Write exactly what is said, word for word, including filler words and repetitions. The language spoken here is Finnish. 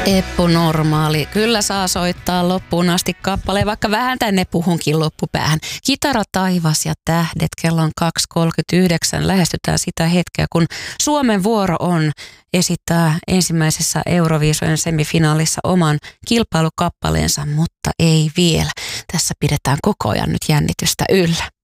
Eppu Normaali. Kyllä saa soittaa loppuun asti kappaleen, vaikka vähän tänne puhunkin loppupäähän. Kitara taivas ja tähdet, kello on kaksi kolmekymmentäyhdeksän. Lähestytään sitä hetkeä, kun Suomen vuoro on esittää ensimmäisessä Euroviisojen semifinaalissa oman kilpailukappaleensa, mutta ei vielä. Tässä pidetään koko ajan nyt jännitystä yllä.